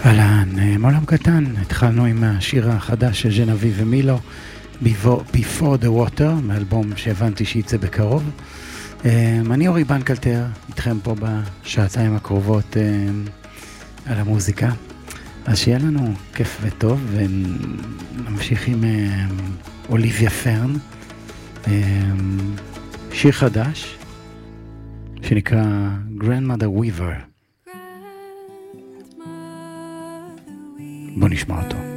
אהלן, מעולם קטן, התחלנו עם השיר החדש של ז'נביב ומילו, Before the Water, מאלבום שהבנתי שייצא בקרוב. אני אורי בנקלטר, איתכם פה בשעתיים הקרובות על המוזיקה. אז שיהיה לנו כיף וטוב, ונמשיך עם אוליביה פרן, שיר חדש שנקרא Grandmother Weaver. בוא נשמע אותו.